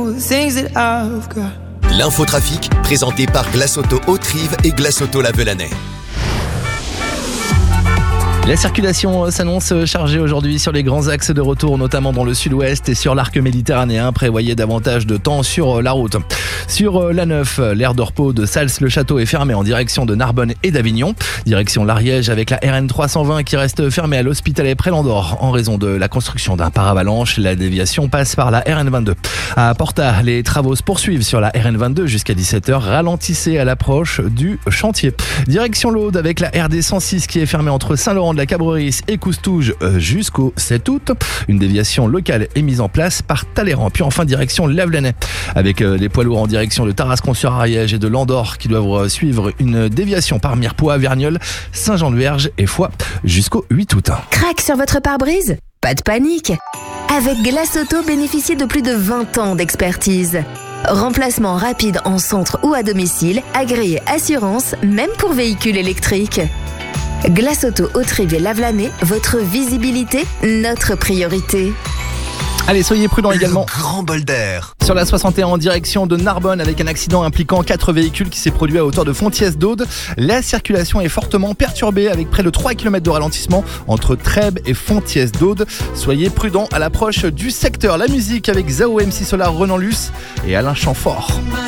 all the things that I've got. L'infotrafic, présenté par Glace Auto Haute-Rive et Glace Auto Lavelanais. La circulation s'annonce chargée aujourd'hui sur les grands axes de retour, notamment dans le sud-ouest et sur l'arc méditerranéen. Prévoyez davantage de temps sur la route. Sur l'A9, l'aire de repos de Sals-le-Château est fermée en direction de Narbonne et d'Avignon. Direction l'Ariège avec la RN 320 qui reste fermée à l'Hospitalet près l'Andorre en raison de la construction d'un paravalanche. La déviation passe par la RN 22. À Porta, les travaux se poursuivent sur la RN 22 jusqu'à 17h. Ralentissez à l'approche du chantier. Direction l'Aude avec la RD 106 qui est fermée entre Saint-Laurent de la Cabrerisse et Coustouge jusqu'au 7 août. Une déviation locale est mise en place par Talleyrand. Puis enfin direction Lavelanet avec les poids lourds en direction de Tarascon-sur-Ariège et de l'Andorre qui doivent suivre une déviation par Mirepoix, Verniolle, Saint-Jean-de-Verge et Foix jusqu'au 8 août. Crac sur votre pare-brise ? Pas de panique. Avec Glace Auto, bénéficiez de plus de 20 ans d'expertise. Remplacement rapide en centre ou à domicile, agréé assurance, même pour véhicules électriques. Glace Auto Haute-Rive et Lavelanet, votre visibilité, notre priorité. Allez, soyez prudents également. Grand bol d'air. Sur la 61 en direction de Narbonne avec un accident impliquant 4 véhicules qui s'est produit à hauteur de Fontiès-d'Aude. La circulation est fortement perturbée avec près de 3 km de ralentissement entre Trèbes et Fontiès-d'Aude. Soyez prudents à l'approche du secteur. La musique avec Zao MC Solar, Renan Luce et Alain Chamfort.